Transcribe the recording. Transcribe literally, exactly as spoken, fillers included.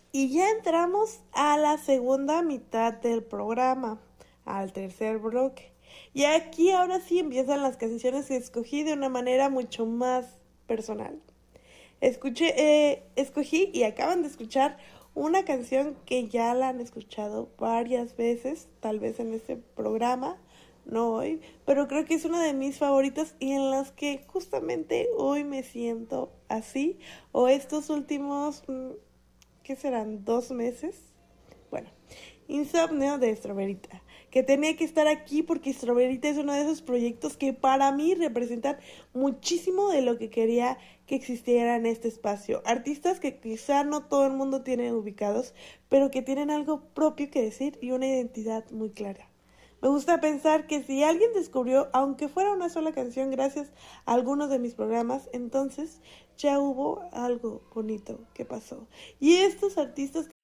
Y ya entramos a la segunda mitad del programa, al tercer bloque. Y aquí ahora sí empiezan las canciones que escogí de una manera mucho más personal. Escuché, eh, escogí y acaban de escuchar una canción que ya la han escuchado varias veces, tal vez en este programa, no hoy, pero creo que es una de mis favoritas y en las que justamente hoy me siento así, o estos últimos, ¿qué serán? ¿Dos meses? Bueno, Insomnio de Strawberita, que tenía que estar aquí porque Strawberita es uno de esos proyectos que para mí representan muchísimo de lo que quería que existiera en este espacio. Artistas que quizá no todo el mundo tiene ubicados, pero que tienen algo propio que decir y una identidad muy clara. Me gusta pensar que si alguien descubrió, aunque fuera una sola canción, gracias a algunos de mis programas, entonces ya hubo algo bonito que pasó. Y estos artistas